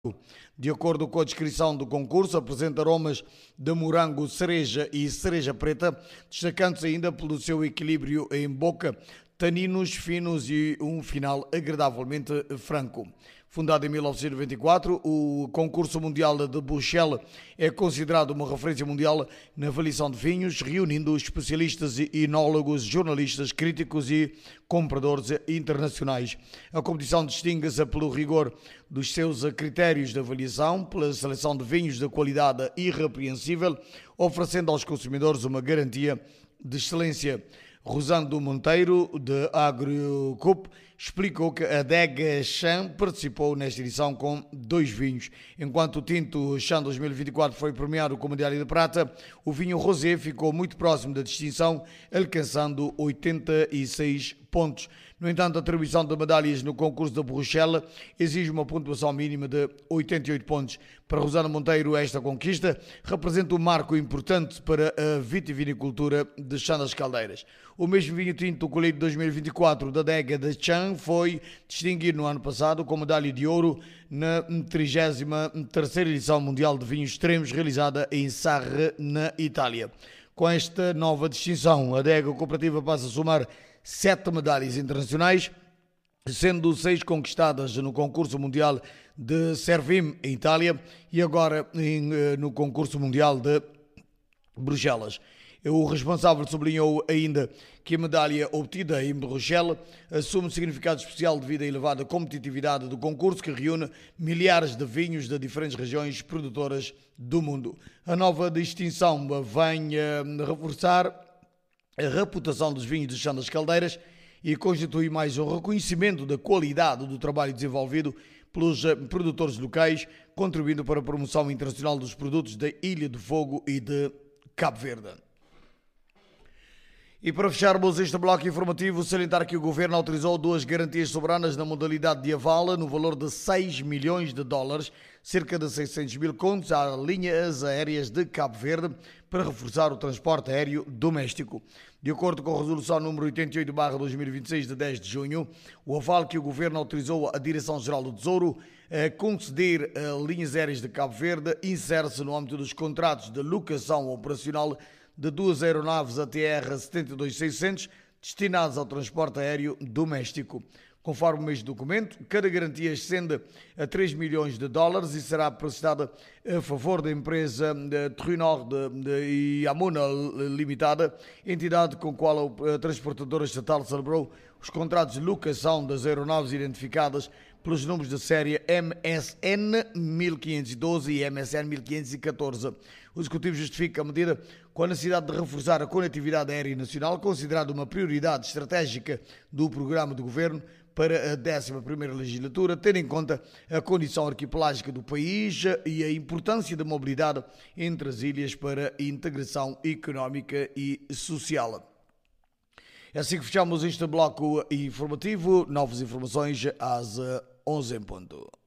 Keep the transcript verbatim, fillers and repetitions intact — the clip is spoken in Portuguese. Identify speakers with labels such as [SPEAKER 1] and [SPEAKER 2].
[SPEAKER 1] De acordo com a descrição do concurso, apresenta aromas de morango, cereja e cereja preta, destacando-se ainda pelo seu equilíbrio em boca, taninos finos e um final agradavelmente franco. Fundado em mil novecentos e noventa e quatro, o concurso mundial de Bruxelas é considerado uma referência mundial na avaliação de vinhos, reunindo especialistas, enólogos, jornalistas, críticos e compradores internacionais. A competição distingue-se pelo rigor dos seus critérios de avaliação, pela seleção de vinhos de qualidade irrepreensível, oferecendo aos consumidores uma garantia de excelência. Rosando Monteiro, de AgroCup, explicou que a Adega Chã participou nesta edição com dois vinhos. Enquanto o Tinto Chã dois mil e vinte e quatro foi premiado com medalha de prata, o vinho Rosé ficou muito próximo da distinção, alcançando oitenta e seis pontos. No entanto, a atribuição de medalhas no concurso de Bruxelas exige uma pontuação mínima de oitenta e oito pontos. Para Rosana Monteiro, esta conquista representa um marco importante para a vitivinicultura de Chã das Caldeiras. O mesmo vinho tinto colhido dois mil e vinte e quatro da Adega de Chã foi distinguido no ano passado com medalha de ouro na trigésima terceira edição mundial de vinhos extremos realizada em Sarre, na Itália. Com esta nova distinção, a Adega Cooperativa passa a somar sete medalhas internacionais, sendo seis conquistadas no concurso mundial de Servim, em Itália, e agora em, no concurso mundial de Bruxelas. O responsável sublinhou ainda que a medalha obtida em Bruxelas assume um significado especial devido à elevada competitividade do concurso, que reúne milhares de vinhos de diferentes regiões produtoras do mundo. A nova distinção vem a reforçar a reputação dos vinhos de Chã das Caldeiras e constitui mais um reconhecimento da qualidade do trabalho desenvolvido pelos produtores locais, contribuindo para a promoção internacional dos produtos da Ilha do Fogo e de Cabo Verde. E para fecharmos este bloco informativo, salientar que o Governo autorizou duas garantias soberanas na modalidade de avala no valor de seis milhões de dólares, cerca de seiscentos mil contos, às linhas aéreas de Cabo Verde para reforçar o transporte aéreo doméstico. De acordo com a resolução número oitenta e oito barra dois mil e vinte e seis de dez de junho, o aval que o Governo autorizou a Direção-Geral do Tesouro a conceder a linhas aéreas de Cabo Verde insere-se no âmbito dos contratos de locação operacional de duas aeronaves A T R setenta e dois seiscentos destinadas ao transporte aéreo doméstico. Conforme o mesmo documento, cada garantia ascende a três milhões de dólares e será prestada a favor da empresa Terrinor e Amuna Limitada, entidade com a qual a transportadora estatal celebrou os contratos de locação das aeronaves identificadas pelos números de série M S N mil quinhentos e doze e M S N mil quinhentos e catorze. O Executivo justifica a medida com a necessidade de reforçar a conectividade aérea nacional, considerada uma prioridade estratégica do programa de governo para a décima primeira legislatura, tendo em conta a condição arquipelágica do país e a importância da mobilidade entre as ilhas para a integração económica e social. É assim que fechamos este bloco informativo. Novas informações às onze em ponto.